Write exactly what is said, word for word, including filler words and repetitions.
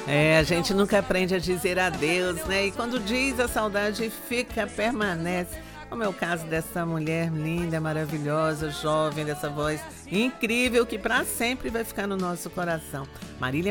É, a gente nunca aprende a dizer adeus, né? E quando diz, a saudade fica, permanece. Como é o caso dessa mulher linda, maravilhosa, jovem, dessa voz incrível que para sempre vai ficar no nosso coração. Marília